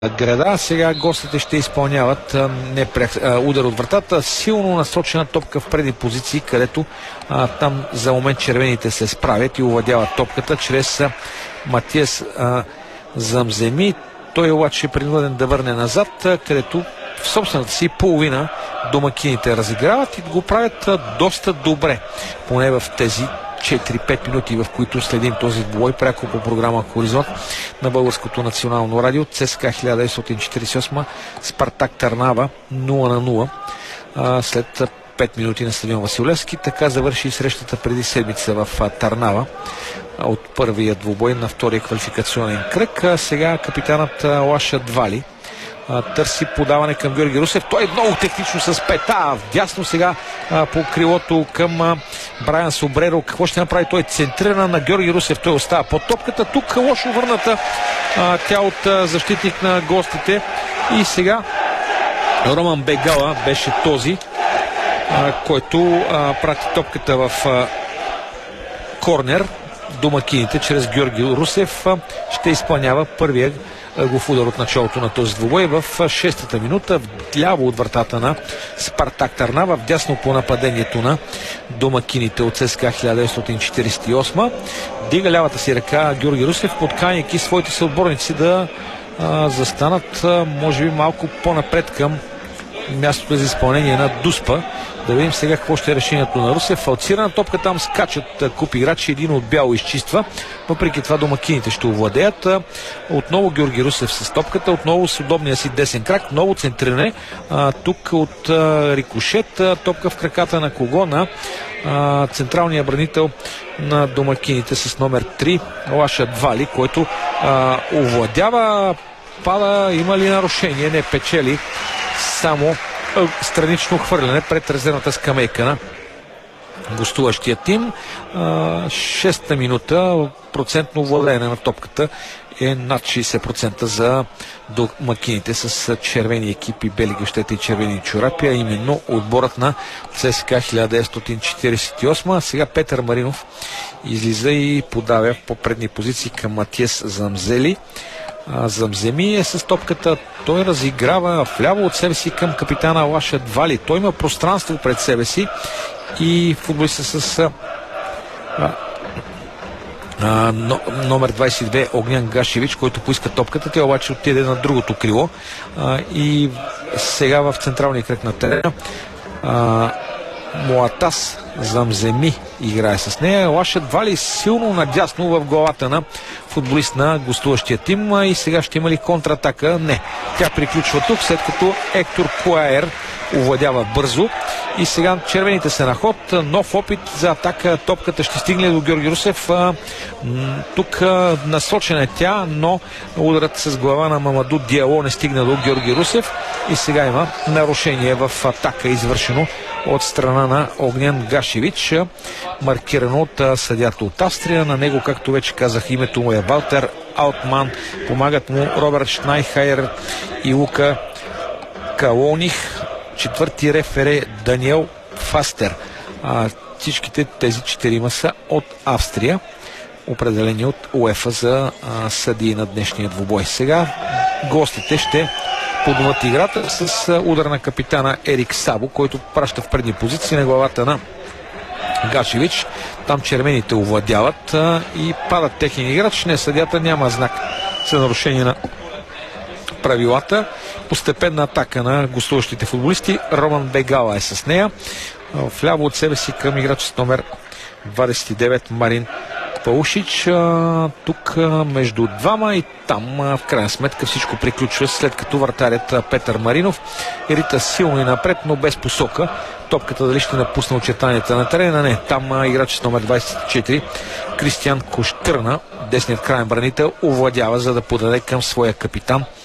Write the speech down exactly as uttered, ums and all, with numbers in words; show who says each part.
Speaker 1: града. Сега гостите ще изпълняват непрях, удар от вратата. Силно насочена топка в предни позиции, където а, там за момент червените се справят и овладяват топката чрез а, Матиас а, Замземи. Той обаче е принуден да върне назад, а, където в собствената си половина домакините разиграват и го правят а, доста добре. Поне в тези четири-пет минути, в които следим този двубой пряко по програма Хоризонт на Българското национално радио. ЦСКА хиляда деветстотин четиридесет и осма Спартак Търнава нула на нула а, след пет минути на стадион Василевски. Така завърши срещата преди седмица в а, Търнава а, от първия двубой на втория квалификационен кръг. А, сега капитанът а, Лаша Двали търси подаване към Георги Русев. Той е много технично с пета. Вдясно сега а, по крилото към а, Брайан Собреро. Какво ще направи? Той е центриран на Георги Русев. Той остава под топката. Тук лошо върната а, тя от а, защитник на гостите. И сега Роман Бегала беше този, а, който а, прати топката в а, корнер. Домакините чрез Георги Русев а, ще изпълнява първия го удар от началото на този двубой в шестата минута, вляво от вратата на Спартак Търнава, вдясно по нападението на домакините от ЦСКА хиляда деветстотин четиридесет и осма. Дига лявата си ръка Георги Русев, подканяйки своите съотборници да а, застанат а, може би малко по-напред към мястото за изпълнение на Дуспа. Да видим сега какво ще е решението на Русев. Фалцирана топка, там скачат куп играчи, един от бяло изчиства. Въпреки това домакините ще овладеят. Отново Георги Русев с топката, отново с удобния си десен крак, много центриране. А, тук от а, рикошет, а, топка в краката на кого? На а, централния бранител на домакините с номер три Лаша Двали, който а, овладява, пада, има ли нарушение, не печели, само странично хвърляне пред резервната скамейка на гостуващия тим. Шеста минута, процентно владеене на топката е над шейсет процента за домакините с червени екипи, бели гъщета и червени чорапи, а именно отборът на ЦСКА хиляда деветстотин четиридесет и осма. Сега Петър Маринов излиза и подавя по предни позиции към Матиас Замзели. Замземи е с топката. Той разиграва вляво от себе си към капитана Лаша Двали. Той има пространство пред себе си и футболиста с а, а, но, номер двадесет и две Огнян Гашевич, който поиска топката. Тя обаче отиде на другото крило а, и сега в централния кръг на терена а, Муатас Замземи играе с нея. Лаша Двали силно надясно в главата на футболист на гостуващия тим. И сега ще има ли контратака? Не. Тя приключва тук, след като Ектор Куаер овладява бързо. И сега червените са на ход. Нов опит за атака. Топката ще стигне до Георги Русев. Тук насочена е тя, но ударът с глава на Мамаду Диало не стигна до Георги Русев. И сега има нарушение в атака, извършено от страна на Огнян Гашевич, маркирано от съдията от Австрия. На него, както вече казах, името му е Валтер Аутман. Помагат му Роберт Шнайхайер и Лука Калоних. Четвърти рефер Даниел Фастер. А, всичките тези четирима са от Австрия, определени от УЕФА за а, съдии на днешния двубой. Сега гостите ще подноват играта с удар на капитана Ерик Сабо, който праща в предни позиции на главата на Гашевич. Там червените овладяват а, и падат техен играч. Не, съдята няма знак за нарушение на правилата. Постепенна атака на гостуващите футболисти. Роман Бегала е с нея. Вляво от себе си към играч с номер двадесет и девет Марин Паушич. Тук между двама и там в крайна сметка всичко приключва, след като вратарят Петър Маринов рита силно и напред, но без посока. Топката дали ще напусне очертанията на терена? Не. Там играч с номер двадесет и четири Кристиан Коштърна, десният краен бранител, овладява, за да подаде към своя капитан